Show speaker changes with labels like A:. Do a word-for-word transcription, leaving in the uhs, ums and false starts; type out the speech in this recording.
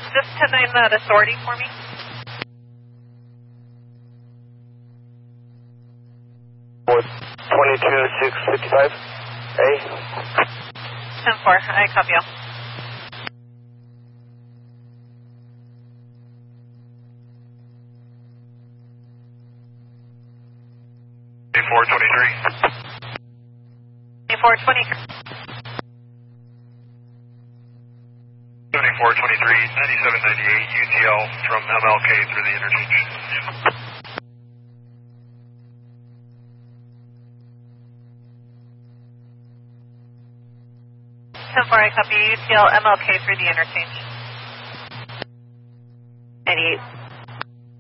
A: Just ten nine that authority for me.
B: twenty-two six fifty-five, A.
A: ten four, I copy you.
B: twenty-four twenty-three.
A: twenty-four twenty-three.
B: twenty-four twenty-three, ninety-seven ninety-eight, U T L from M L K through the interchange.
A: ten four, I copy you. U T L M L K through the interchange.